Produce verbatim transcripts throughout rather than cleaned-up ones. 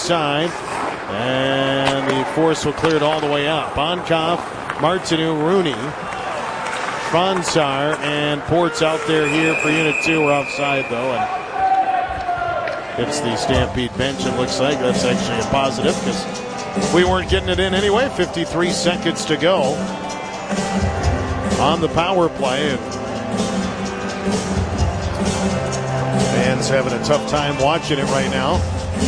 side. And the force will clear it all the way out. Bonkoff, Martineau, Rooney, Schwanzar, and Ports out there here for Unit two. We're offside, though, and hits the Stampede bench. It looks like that's actually a positive because we weren't getting it in anyway. fifty-three seconds to go on the power play. And fans having a tough time watching it right now.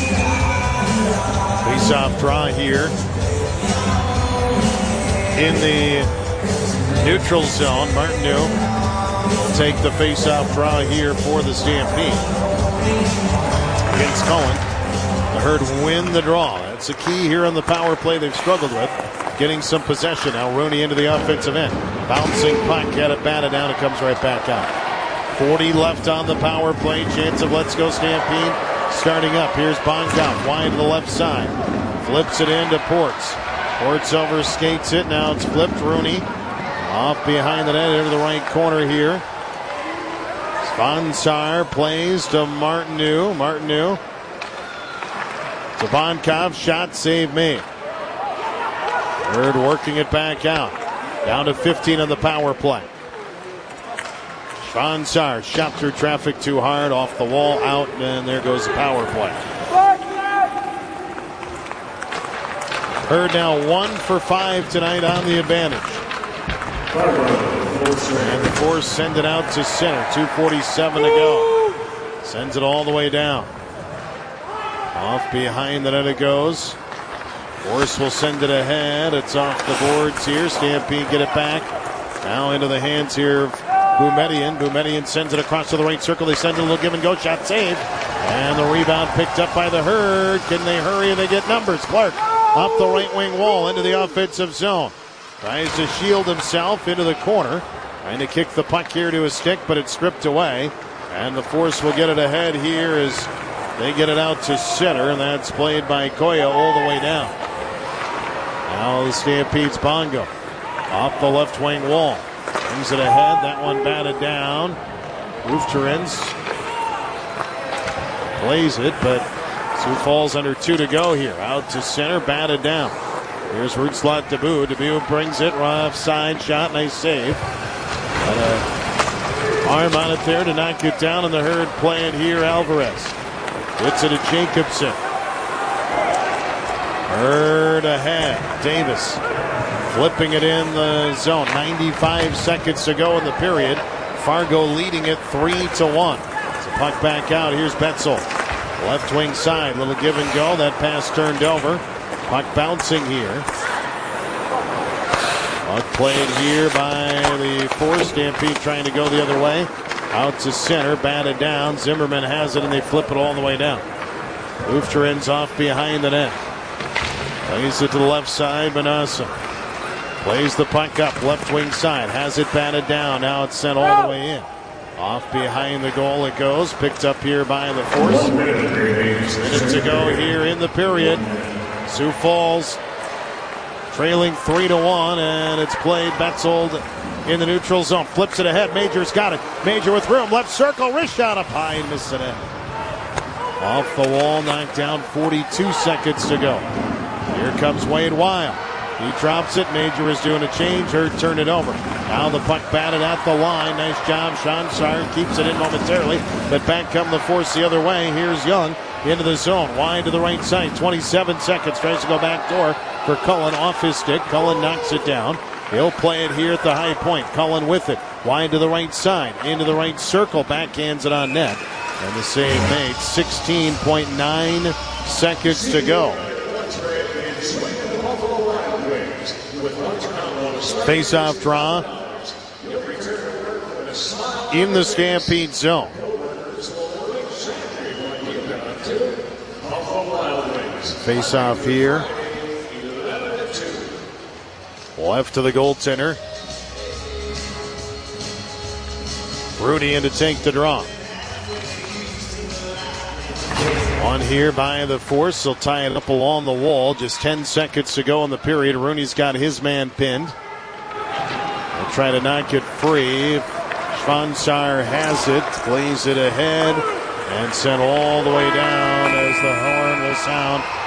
Face-off draw here in the neutral zone. Martineau will take the face-off draw here for the Stampede against Cullen. The Herd win the draw. That's a key here on the power play they've struggled with. Getting some possession. Now Rooney into the offensive end. Bouncing puck. Had it batted down. It comes right back out. forty left on the power play. Chance of Let's Go Stampede starting up. Here's Bonkoff wide to the left side. Flips it into Ports. Ports over skates it. Now it's flipped. Rooney off behind the net into the right corner here. Schwanzar plays to Martineau. Martineau to Bonkoff. Shot, save made. Herd working it back out. Down to fifteen on the power play. Schwanzar shot through traffic too hard, off the wall, out, and there goes the power play. Herd now one for five tonight on the advantage. And the Force send it out to center. two forty-seven to go. Sends it all the way down. Off behind the net it goes. Force will send it ahead. It's off the boards here. Stampede get it back. Now into the hands here of Boumedian. Boumedian sends it across to the right circle. They send it a little give and go. Shot saved. And the rebound picked up by the Herd. Can they hurry and they get numbers? Clark off the right wing wall into the offensive zone. Tries to shield himself into the corner. Trying to kick the puck here to his stick, but it's stripped away. And the Force will get it ahead here as they get it out to center. And that's played by Koya all the way down. Now the Stampede's Bongo. Off the left wing wall. Brings it ahead. That one batted down. Ufterins plays it, but Sioux Falls under two to go here. Out to center, batted down. Here's Rutslot Debu. Debu brings it. Offside shot. Nice save. Got a arm on it there to knock it down, and the Herd play it here. Alvarez hits it to Jacobson. Herd ahead. Davis flipping it in the zone. ninety-five seconds to go in the period. Fargo leading it three to one. It's a puck back out. Here's Betzel. Left wing side. Little give and go. That pass turned over. Puck bouncing here. Puck played here by the Force. Stampede trying to go the other way. Out to center. Batted down. Zimmerman has it and they flip it all the way down. Ufterins off behind the net. Plays it to the left side. Manassa plays the puck up. Left wing side. Has it batted down. Now it's sent all the way in. Off behind the goal it goes. Picked up here by the Force. Minute to go here in the period. Sioux Falls trailing three to one, and it's played. Betzold in the neutral zone. Flips it ahead. Major's got it. Major with room. Left circle. Wrist shot up high and missed it in. Off the wall. Knocked down. forty-two seconds to go. Here comes Wade Weil. He drops it. Major is doing a change. Herd turned it over. Now the puck batted at the line. Nice job. Schwanzar keeps it in momentarily. But back come the Force the other way. Here's Young into the zone. Wide to the right side. twenty-seven seconds. Tries to go back door for Cullen off his stick. Cullen knocks it down. He'll play it here at the high point. Cullen with it. Wide to the right side. Into the right circle. Backhands it on net. And the save made. sixteen point nine seconds to go. Face-off draw in the Stampede zone. Face-off here. Left to the goaltender. Rudy in to take the draw. On here by the Force. They'll tie it up along the wall. Just ten seconds to go in the period. Rooney's got his man pinned. They'll try to knock it free. Schwanzar has it. Plays it ahead. And sent all the way down as the horn will sound.